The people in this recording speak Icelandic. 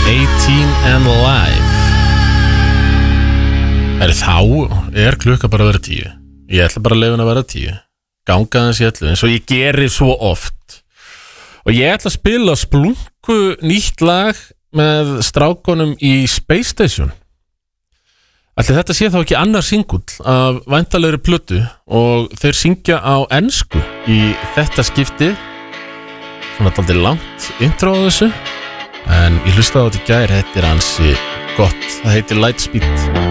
18 and Live. Þá klukka bara að vera 10. Ég ætla bara að leyfa henni að vera 10. Ganga þess í allu, eins og ég geri svo oft. Og ég ætla að spila splunku nýtt lag með strákonum í Space Station. Ætli þetta sé þá ekki annar singull af væntalegri plötu og þeir syngja á ensku í þetta skipti. Svona dálítið langt intro á þessu, en ég hlustaði á þetta í gær, þetta ansi gott. Það heitir Lightspeed.